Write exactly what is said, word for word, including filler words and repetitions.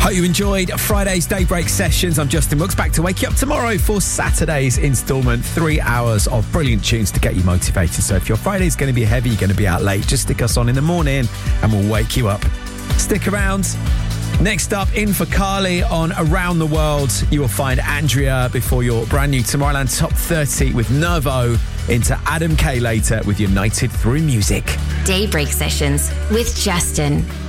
Hope you enjoyed Friday's Daybreak sessions. I'm Justin Brooks, back to wake you up tomorrow for Saturday's instalment. Three hours of brilliant tunes to get you motivated. So if your Friday's going to be heavy, you're going to be out late, just stick us on in the morning and we'll wake you up. Stick around. Next up, in for Carly on Around the World. You will find Andrea before your brand new Tomorrowland Top thirty with Nervo. Into Adam K later with United Through Music. Daybreak sessions with Justin.